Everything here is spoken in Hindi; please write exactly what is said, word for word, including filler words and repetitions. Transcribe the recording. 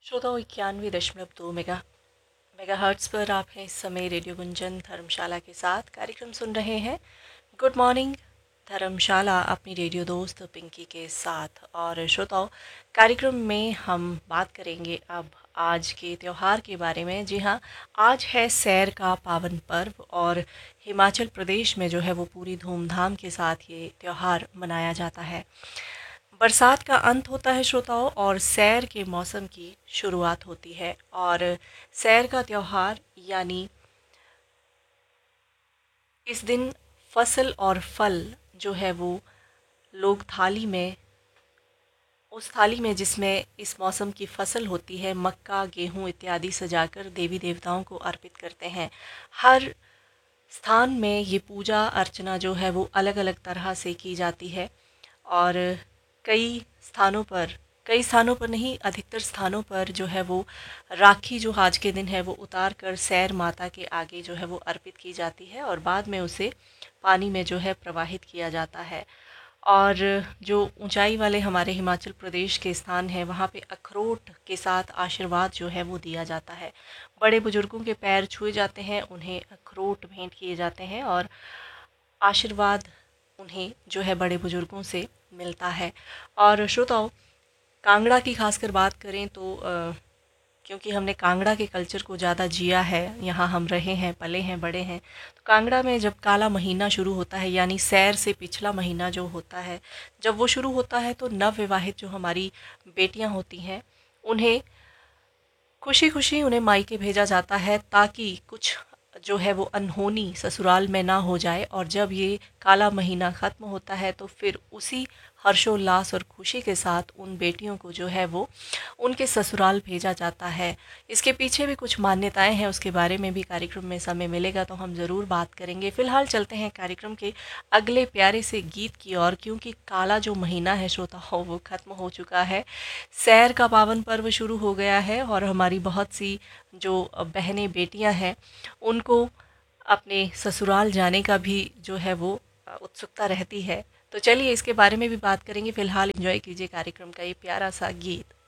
श्रोताओं इक्यानवे दशमलव दो मेगा मेगा हर्ट्स पर आप हैं इस समय रेडियो गुंजन धर्मशाला के साथ कार्यक्रम सुन रहे हैं। गुड मॉर्निंग धर्मशाला अपनी रेडियो दोस्त पिंकी के साथ। और श्रोताओं, कार्यक्रम में हम बात करेंगे अब आज के त्यौहार के बारे में। जी हाँ, आज है सैर का पावन पर्व और हिमाचल प्रदेश में जो है वो पूरी धूमधाम के साथ ये त्यौहार मनाया जाता है। बरसात का अंत होता है श्रोताओं, और सैर के मौसम की शुरुआत होती है। और सैर का त्यौहार यानी इस दिन फसल और फल जो है वो लोग थाली में, उस थाली में जिसमें इस मौसम की फसल होती है, मक्का गेहूं इत्यादि सजाकर देवी देवताओं को अर्पित करते हैं। हर स्थान में ये पूजा अर्चना जो है वो अलग अलग तरह से की जाती है। और कई स्थानों पर कई स्थानों पर नहीं, अधिकतर स्थानों पर जो है वो राखी जो आज के दिन है वो उतार कर सैर माता के आगे जो है वो अर्पित की जाती है और बाद में उसे पानी में जो है प्रवाहित किया जाता है। और जो ऊंचाई वाले हमारे हिमाचल प्रदेश के स्थान हैं वहाँ पे अखरोट के साथ आशीर्वाद जो है वो दिया जाता है। बड़े बुजुर्गों के पैर छुए जाते हैं, उन्हें अखरोट भेंट किए जाते हैं और आशीर्वाद उन्हें जो है बड़े बुजुर्गों से मिलता है। और श्रोताओं, कांगड़ा की खासकर बात करें तो अ, क्योंकि हमने कांगड़ा के कल्चर को ज़्यादा जिया है, यहाँ हम रहे हैं, पले हैं, बड़े हैं, तो कांगड़ा में जब काला महीना शुरू होता है यानी सैर से पिछला महीना जो होता है, जब वो शुरू होता है तो नव विवाहित जो हमारी बेटियां होती हैं उन्हें खुशी खुशी उन्हें मायके भेजा जाता है ताकि कुछ जो है वो अनहोनी ससुराल में ना हो जाए। और जब ये काला महीना ख़त्म होता है तो फिर उसी हर्षोल्लास और खुशी के साथ उन बेटियों को जो है वो उनके ससुराल भेजा जाता है। इसके पीछे भी कुछ मान्यताएं हैं, उसके बारे में भी कार्यक्रम में समय मिलेगा तो हम ज़रूर बात करेंगे। फ़िलहाल चलते हैं कार्यक्रम के अगले प्यारे से गीत की ओर, क्योंकि काला जो महीना है श्रोता हो वो ख़त्म हो चुका है। सैर का पावन पर्व शुरू हो गया है और हमारी बहुत सी जो बहनें बेटियां हैं उनको अपने ससुराल जाने का भी जो है वो अ, उत्सुकता रहती है। तो चलिए इसके बारे में भी बात करेंगे। फिलहाल एंजॉय कीजिए कार्यक्रम का ये प्यारा सा गीत।